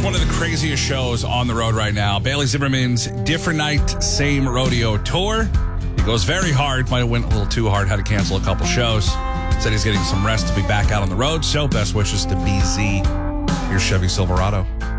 one of the craziest shows on the road right now. Bailey Zimmerman's Different Night, Same Rodeo Tour. He goes very hard. Might have went a little too hard. Had to cancel a couple shows. Said he's getting some rest to be back out on the road. So best wishes to BZ. Here's Chevy Silverado.